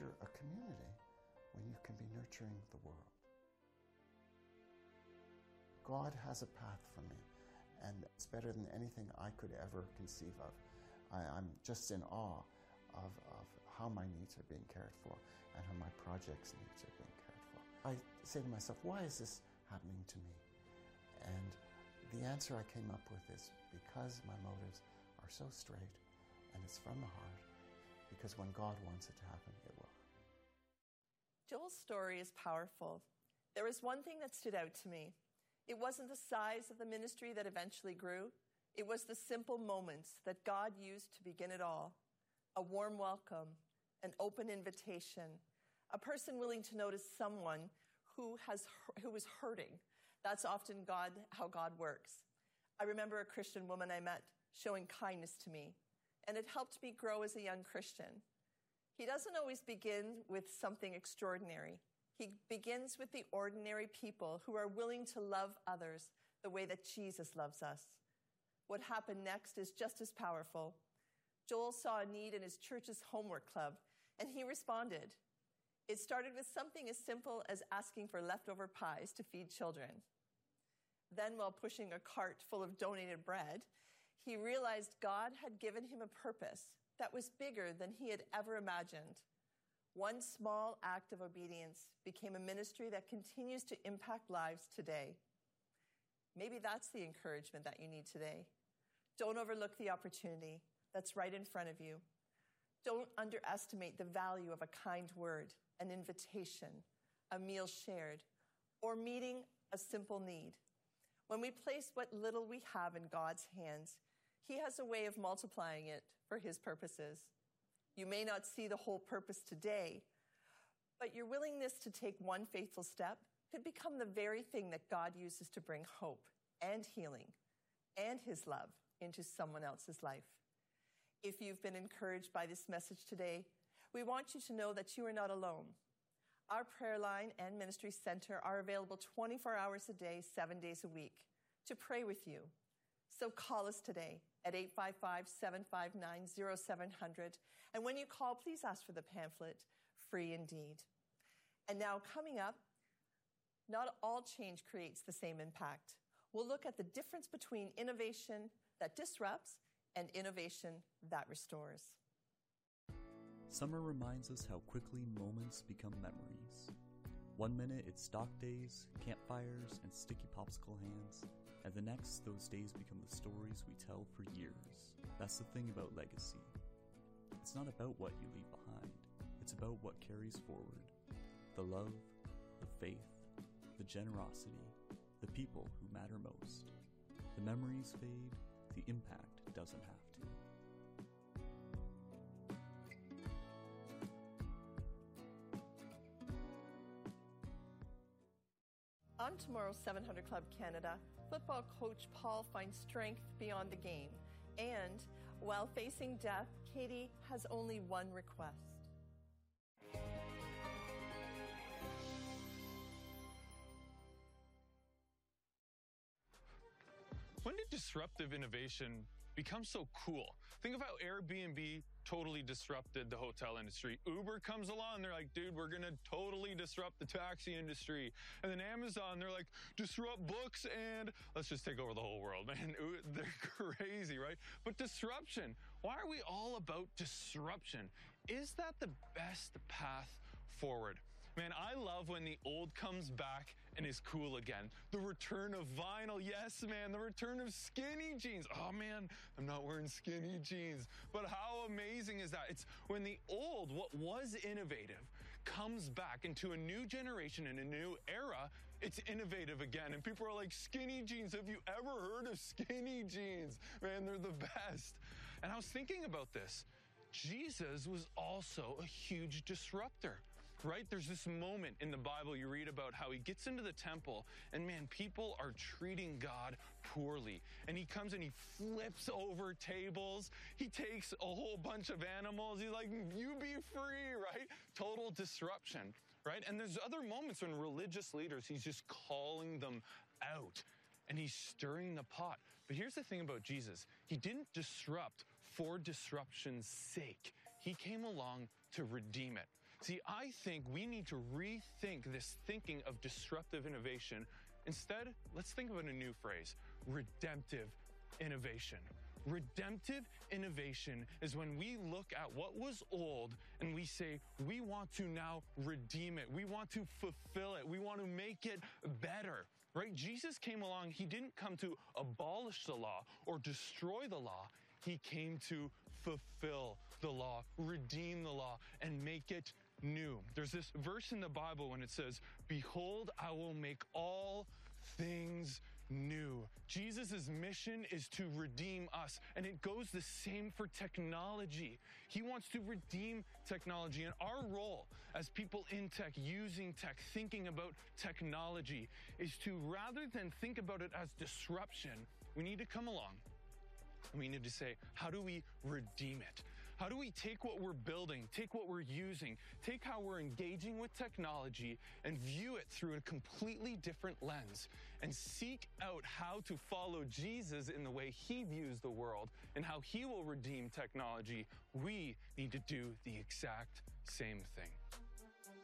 nurture a community when you can be nurturing the world? God has a path for me, and it's better than anything I could ever conceive of. I'm just in awe of how my needs are being cared for and how my project's needs are being cared for. I say to myself, why is this happening to me? And the answer I came up with is because my motives are so straight and it's from the heart, because when God wants it to happen, it will. Joel's story is powerful. There was one thing that stood out to me. It wasn't the size of the ministry that eventually grew. It was the simple moments that God used to begin it all. A warm welcome, an open invitation, a person willing to notice someone who was hurting. That's often how God works. I remember a Christian woman I met showing kindness to me, and it helped me grow as a young Christian. He doesn't always begin with something extraordinary. He begins with the ordinary people who are willing to love others the way that Jesus loves us. What happened next is just as powerful. Joel saw a need in his church's homework club, and he responded. It started with something as simple as asking for leftover pies to feed children. Then, while pushing a cart full of donated bread, he realized God had given him a purpose that was bigger than he had ever imagined. One small act of obedience became a ministry that continues to impact lives today. Maybe that's the encouragement that you need today. Don't overlook the opportunity that's right in front of you. Don't underestimate the value of a kind word, an invitation, a meal shared, or meeting a simple need. When we place what little we have in God's hands, He has a way of multiplying it for His purposes. You may not see the whole purpose today, but your willingness to take one faithful step could become the very thing that God uses to bring hope and healing and His love into someone else's life. If you've been encouraged by this message today, we want you to know that you are not alone. Our prayer line and ministry center are available 24 hours a day, 7 days a week, to pray with you. So call us today at 855-759-0700. And when you call, please ask for the pamphlet, Free Indeed. And now coming up, not all change creates the same impact. We'll look at the difference between innovation that disrupts and innovation that restores. Summer reminds us how quickly moments become memories. 1 minute it's stock days, campfires, and sticky popsicle hands, and the next those days become the stories we tell for years. That's the thing about legacy. It's not about what you leave behind, it's about what carries forward. The love, the faith, the generosity, the people who matter most. The memories fade, the impact doesn't have to. On tomorrow's 700 Club Canada, football coach Paul finds strength beyond the game. And while facing death, Katie has only one request. When did disruptive innovation become so cool? Think of how Airbnb totally disrupted the hotel industry. Uber comes along, they're like, dude, we're gonna totally disrupt the taxi industry. And then Amazon, they're like, disrupt books and let's just take over the whole world, man. They're crazy, right? But disruption, why are we all about disruption? Is that the best path forward? Man, I love when the old comes back and is cool again. The return of vinyl, yes, man. The return of skinny jeans. Oh, man, I'm not wearing skinny jeans. But how amazing is that? It's when the old, what was innovative, comes back into a new generation and a new era, it's innovative again. And people are like, skinny jeans, have you ever heard of skinny jeans? Man, they're the best. And I was thinking about this. Jesus was also a huge disruptor. Right? There's this moment in the Bible you read about how he gets into the temple and man, people are treating God poorly. And he comes and he flips over tables. He takes a whole bunch of animals. He's like, you be free, right? Total disruption, right? And there's other moments when religious leaders, he's just calling them out and he's stirring the pot. But here's the thing about Jesus. He didn't disrupt for disruption's sake. He came along to redeem it. See, I think we need to rethink this thinking of disruptive innovation. Instead, let's think of a new phrase, redemptive innovation. Redemptive innovation is when we look at what was old and we say, we want to now redeem it. We want to fulfill it. We want to make it better, right? Jesus came along. He didn't come to abolish the law or destroy the law. He came to fulfill the law, redeem the law, and make it new. There's this verse in the Bible when it says, behold, I will make all things new. Jesus' mission is to redeem us, and it goes the same for technology. He wants to redeem technology, and our role as people in tech, using tech, thinking about technology, is to, rather than think about it as disruption, we need to come along and we need to say, how do we redeem it? How do we take what we're building, take what we're using, take how we're engaging with technology and view it through a completely different lens and seek out how to follow Jesus in the way he views the world and how he will redeem technology? We need to do the exact same thing.